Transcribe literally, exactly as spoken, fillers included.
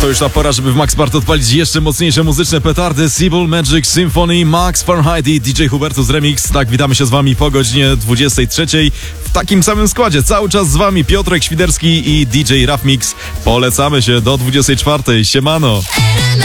To już ta pora, żeby w Max Part odpalić jeszcze mocniejsze muzyczne petardy. Seebull Magic Symphony, Max Fahrenheit i D J Hubertus Remix. Tak, witamy się z wami po godzinie dwudziestej trzeciej w takim samym składzie. Cały czas z wami Piotrek Świderski i D J Raf Mix. Polecamy się do dwudziestej czwartej. Siemano!